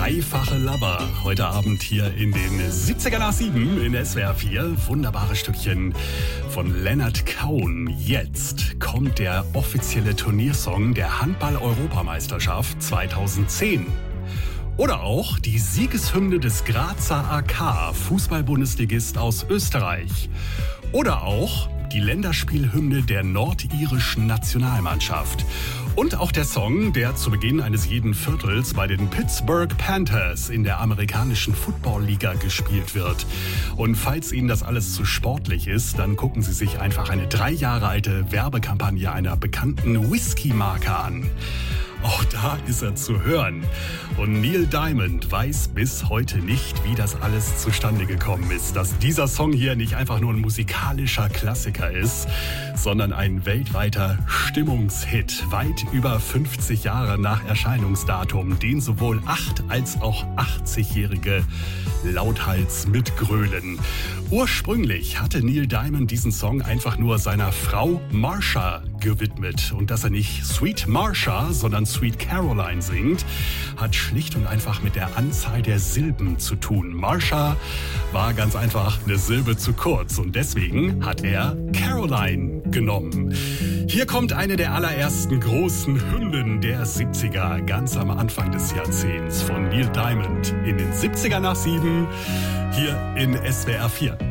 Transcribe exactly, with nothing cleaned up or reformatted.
Dreifache Lover. Heute Abend hier in den siebziger nach sieben in S W R vier. Wunderbare Stückchen von Leonard Cohen. Jetzt kommt der offizielle Turniersong der Handball-Europameisterschaft zweitausendzehn. Oder auch die Siegeshymne des Grazer A K, Fußball-Bundesligist aus Österreich. Oder auch die Länderspielhymne der nordirischen Nationalmannschaft. Und auch der Song, der zu Beginn eines jeden Viertels bei den Pittsburgh Panthers in der amerikanischen Football-Liga gespielt wird. Und falls Ihnen das alles zu sportlich ist, dann gucken Sie sich einfach eine drei Jahre alte Werbekampagne einer bekannten Whisky-Marke an. Auch da ist er zu hören. Und Neil Diamond weiß bis heute nicht, wie das alles zustande gekommen ist. Dass dieser Song hier nicht einfach nur ein musikalischer Klassiker ist, sondern ein weltweiter Stimmungshit. Weit über fünfzig Jahre nach Erscheinungsdatum, den sowohl acht- als auch achtzigjährige lauthals mitgrölen. Ursprünglich hatte Neil Diamond diesen Song einfach nur seiner Frau Marsha gewidmet. Und dass er nicht Sweet Marsha, sondern Sweet Caroline singt, hat schlicht und einfach mit der Anzahl der Silben zu tun. Marsha war ganz einfach eine Silbe zu kurz und deswegen hat er Caroline genommen. Hier kommt eine der allerersten großen Hymnen der siebziger, ganz am Anfang des Jahrzehnts von Neil Diamond in den siebziger nach sieben, hier in S W R vier.